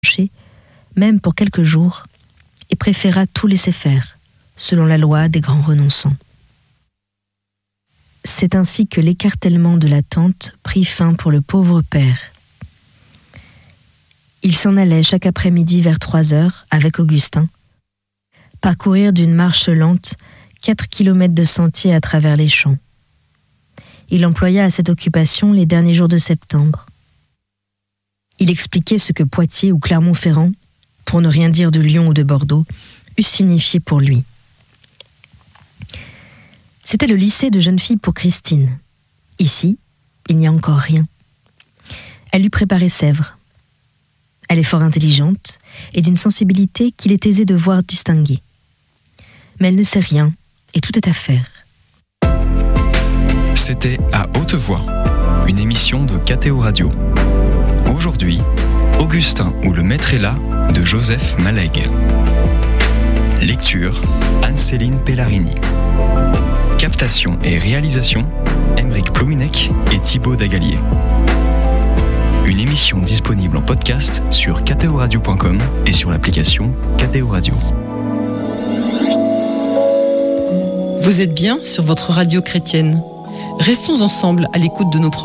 même pour quelques jours, et préféra tout laisser faire, selon la loi des grands renonçants. C'est ainsi que l'écartèlement de la tante prit fin pour le pauvre père. Il s'en allait chaque après-midi vers 3h avec Augustin, parcourir d'une marche lente 4 kilomètres de sentier à travers les champs. Il employa à cette occupation les derniers jours de septembre. Il expliquait ce que Poitiers ou Clermont-Ferrand, pour ne rien dire de Lyon ou de Bordeaux, eût signifié pour lui. C'était le lycée de jeunes filles pour Christine. Ici, il n'y a encore rien. Elle lui préparait Sèvres. Elle est fort intelligente et d'une sensibilité qu'il est aisé de voir distinguer. Mais elle ne sait rien et tout est à faire. C'était À Haute Voix, une émission de KTO Radio. Aujourd'hui, Augustin ou le maître est là de Joseph Malègue. Lecture, Anne-Céline Pellarini. Captation et réalisation, Aymeric Plouminec et Thibaut Dagalier. Une émission disponible en podcast sur ktoradio.com et sur l'application KTO Radio. Vous êtes bien sur votre radio chrétienne. Restons ensemble à l'écoute de nos